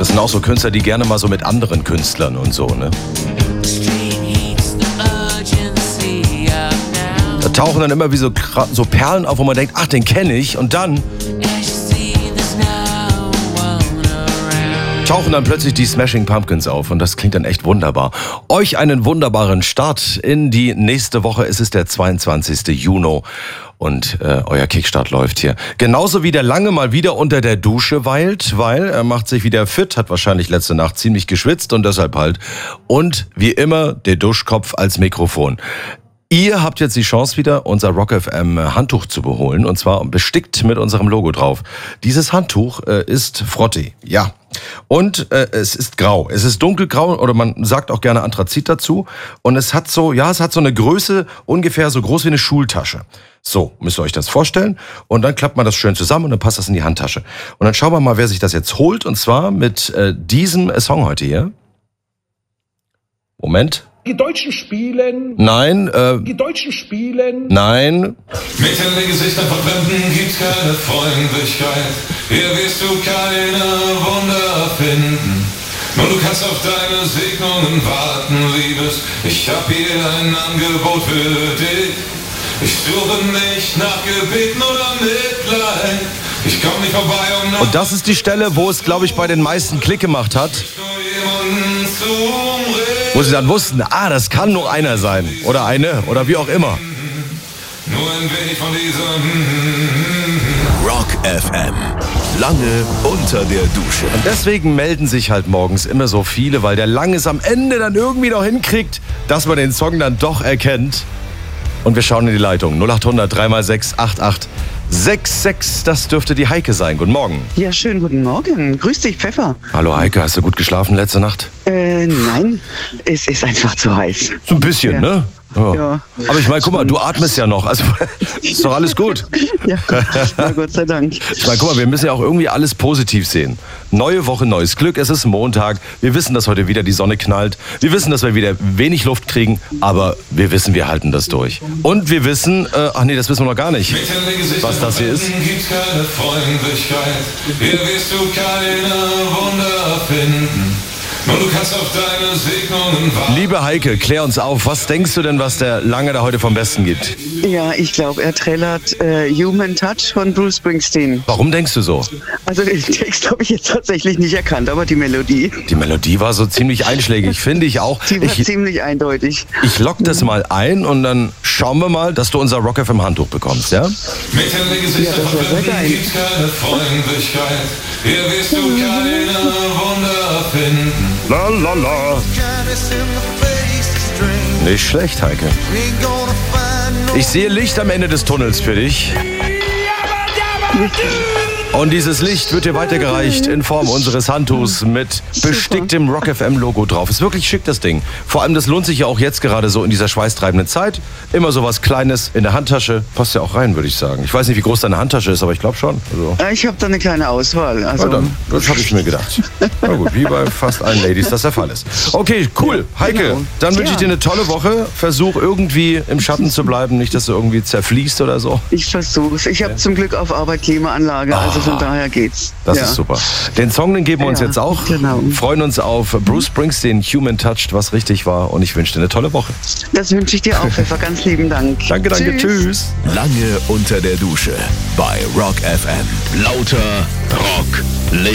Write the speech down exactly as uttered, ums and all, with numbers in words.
Das sind auch so Künstler, die gerne mal so mit anderen Künstlern und so, ne? Da tauchen dann immer wie so, so Perlen auf, wo man denkt, ach, den kenne ich. Und dann tauchen dann plötzlich die Smashing Pumpkins auf und das klingt dann echt wunderbar. Euch einen wunderbaren Start in die nächste Woche. Es ist der zweiundzwanzigste Juni und äh, euer Kickstart läuft hier. Genauso wie der Lange mal wieder unter der Dusche weilt, weil er macht sich wieder fit, hat wahrscheinlich letzte Nacht ziemlich geschwitzt und deshalb halt. Und wie immer der Duschkopf als Mikrofon. Ihr habt jetzt die Chance wieder, unser Rock F M Handtuch zu beholen und zwar bestickt mit unserem Logo drauf. Dieses Handtuch äh, ist Frotti, ja. Und äh, es ist grau. Es ist dunkelgrau oder man sagt auch gerne Anthrazit dazu. Und es hat so, ja, es hat so eine Größe ungefähr so groß wie eine Schultasche. So, müsst ihr euch das vorstellen. Und dann klappt man das schön zusammen und dann passt das in die Handtasche. Und dann schauen wir mal, wer sich das jetzt holt. Und zwar mit äh, diesem Song heute hier. Moment. Die Deutschen spielen. Nein. Äh, Die Deutschen spielen. Nein. Mit den Gesichtern von Fremden gibt's keine Freundlichkeit. Hier wirst du keine Wunder finden. Nur du kannst auf deine Segnungen warten, Liebes. Ich hab hier ein Angebot für dich. Ich suche nicht nach Gebeten oder Mitleid. Ich komm nicht vorbei, um noch... Und das ist die Stelle, wo es, glaube ich, bei den meisten Klick gemacht hat. Wo sie dann wussten, ah, das kann nur einer sein. Oder eine, oder wie auch immer. Nur ein wenig von diesem Rock F M. Lange unter der Dusche. Und deswegen melden sich halt morgens immer so viele, weil der Lange es am Ende dann irgendwie noch hinkriegt, dass man den Song dann doch erkennt. Und wir schauen in die Leitung. null acht hundert drei mal sechs acht acht sechs sechs. Das dürfte die Heike sein. Guten Morgen. Ja, schönen guten Morgen. Grüß dich, Pfeffer. Hallo Heike, hast du gut geschlafen letzte Nacht? Äh, nein. Es ist einfach zu heiß. So ein bisschen, Ja. ne? Ja. Ja. Aber ich meine, guck mal, du atmest ja noch. Also ist doch alles gut. Ja, na Gott sei Dank. Ich meine, guck mal, wir müssen ja auch irgendwie alles positiv sehen. Neue Woche, neues Glück. Es ist Montag. Wir wissen, dass heute wieder die Sonne knallt. Wir wissen, dass wir wieder wenig Luft kriegen. Aber wir wissen, wir halten das durch. Und wir wissen, äh, ach nee, das wissen wir noch gar nicht, was das hier ist. Gibt's keine Freundlichkeit. Hier wirst du keine Wunder finden. Nur du kannst auf deine Segnungen warten. Liebe Heike, klär uns auf. Was denkst du denn, was der Lange da heute vom Besten gibt? Ja, ich glaube, er trällert äh, Human Touch von Bruce Springsteen. Warum denkst du so? Also den Text habe ich jetzt tatsächlich nicht erkannt, aber die Melodie, Die Melodie war so ziemlich einschlägig, finde ich auch. die war Ich, ziemlich eindeutig. ich lock das mal ein und dann schauen wir mal, dass du unser Rock F M Handtuch bekommst, ja? Mit den Gesichtern Ja, das von wär sehr Fremden geil. gibt's keine Freundlichkeit. Hier wirst du keine Wunder finden. La la la. Nicht schlecht, Heike. Ich sehe Licht am Ende des Tunnels für dich. Und dieses Licht wird dir weitergereicht in Form unseres Handtuchs mit besticktem Rock F M Logo drauf. Ist wirklich schick, das Ding. Vor allem, das lohnt sich ja auch jetzt gerade so in dieser schweißtreibenden Zeit. Immer so was Kleines in der Handtasche. Passt ja auch rein, würde ich sagen. Ich weiß nicht, wie groß deine Handtasche ist, aber ich glaube schon. Also, Äh, Ich habe da eine kleine Auswahl. Also, na dann, das habe ich mir gedacht. Na gut, wie bei fast allen Ladies das der Fall ist. Okay, cool. Heike, Genau. dann wünsche ich dir Ja. eine tolle Woche. Versuch irgendwie im Schatten zu bleiben, nicht, dass du irgendwie zerfließt oder so. ich versuch's. Ich habe zum Glück auf Arbeit Klimaanlage, also von daher geht's. Das ja. ist super. Den Song, den geben wir uns Ja, jetzt auch. genau. Freuen uns auf Bruce Springsteen, Human Touched, was richtig war. Und ich wünsche dir eine tolle Woche. Das wünsche ich dir auch, Pfeffer. Ganz lieben Dank. Danke, danke, tschüss. Lange unter der Dusche bei Rock F M. Lauter Rock.